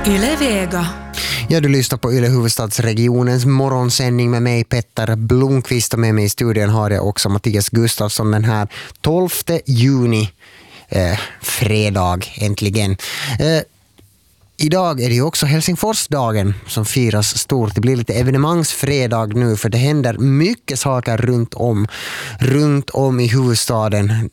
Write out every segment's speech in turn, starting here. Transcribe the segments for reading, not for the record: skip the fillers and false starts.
Yle Vega. Ja, du lyssnar på Yle huvudstadsregionens morgonsändning med mig Petter Blomqvist, och med mig i studion har jag också Mattias Gustafsson den här 12 juni, fredag äntligen. Idag är det ju också Helsingforsdagen som firas stort. Det blir lite evenemangsfredag nu, för det händer mycket saker runt om i huvudstaden.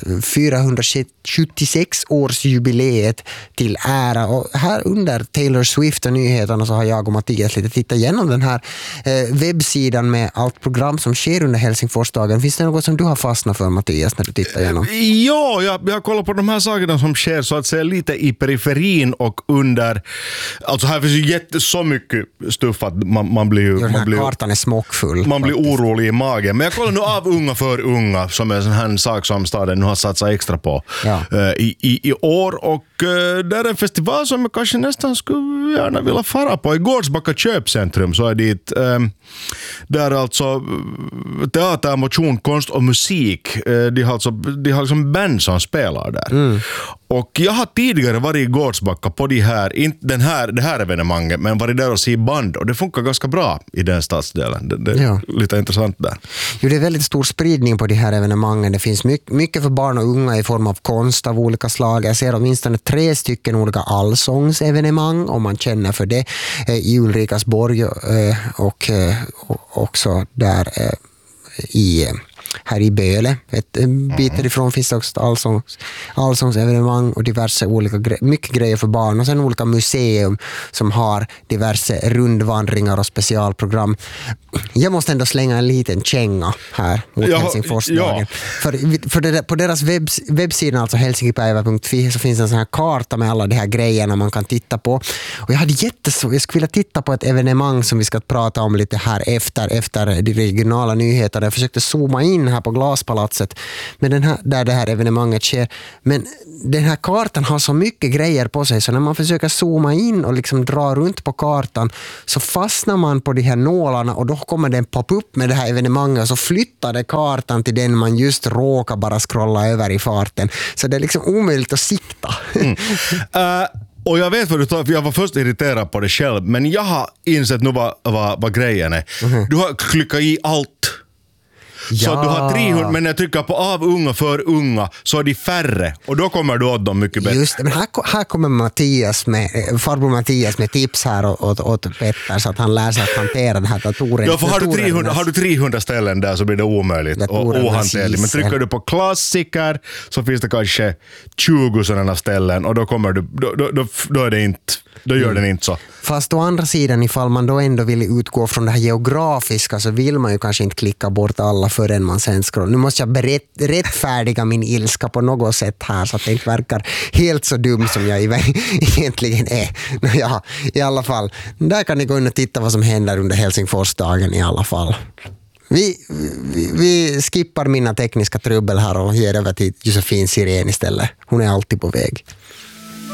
476 års jubileet till ära, och här under Taylor Swift och nyheterna så har jag och Mattias lite tittat igenom den här webbsidan med allt program som sker under Helsingforsdagen. Finns det något som du har fastnat för, Mattias, när du tittar igenom? Ja, jag kollar på de här sakerna som sker så att säga lite i periferin och under. Alltså här finns ju så mycket stuff att man blir ju... Den här kartan är smockfull. Man blir orolig i magen. Men jag kollar nu av Unga för unga, som är en sån här sak som staden nu har satsat extra på i år. Och där är en festival som jag kanske nästan skulle gärna vilja fara på. I Gårdsbacka köpcentrum så är det där alltså teater, motion, konst och musik. De har liksom band som spelar där. Och jag har tidigare varit i Gårdsbacka på det här evenemanget, men varit där och se band, och det funkar ganska bra i den stadsdelen. Det är lite intressant där. Jo, det är väldigt stor spridning på de här evenemangen. Det finns mycket för barn och unga i form av konst av olika slag. Jag ser åtminstone 3 stycken olika allsångsevenemang, om man känner för det, i Ulrikasborg och också där här i Böle. En bit ifrån finns det också allsångsevenemang och diverse mycket grejer för barn, och sen olika museum som har diverse rundvandringar och specialprogram. Jag måste ändå slänga en liten känga här mot Helsingforsdagen. För på deras webbsida, alltså helsinkipäivä.fi, så finns en sån här karta med alla de här grejerna man kan titta på. Och jag skulle vilja titta på ett evenemang som vi ska prata om lite här efter de regionala nyheterna. Jag försökte zooma in här på Glaspalatset, men där det här evenemanget sker. Men den här kartan har så mycket grejer på sig, så när man försöker zooma in och liksom dra runt på kartan så fastnar man på de här nålarna, och då kommer den poppa upp med det här evenemanget, och så flyttar det kartan till den man just råkar bara scrolla över i farten. Så det är liksom omöjligt att sikta. Och jag vet vad du tar, för jag var först irriterad på det själv, men jag har insett nu vad grejen är. Du har klickat i allt. Så du har 300, men när jag trycker på av unga för unga så är de färre, och då kommer du åt dem mycket bättre. Just det, men här kommer farbror Mattias med tips här åt Petter, så att han lär sig att hantera den här datoren. Ja, för har du 300 ställen där så blir det omöjligt och ohanterligt. Men trycker du på klassiker så finns det kanske 20 sådana ställen, och då kommer du då är det inte, då gör den inte så. Fast å andra sidan, ifall man då ändå vill utgå från det här geografiska, så vill man ju kanske inte klicka bort alla förrän man sen scrollar. Nu måste jag rättfärdiga min ilska på något sätt här, så att det inte verkar helt så dum som jag egentligen är. Ja, i alla fall. Där kan ni gå in och titta vad som händer under Helsingforsdagen i alla fall. Vi skippar mina tekniska trubbel här och ger över till Josefin Sirén istället. Hon är alltid på väg.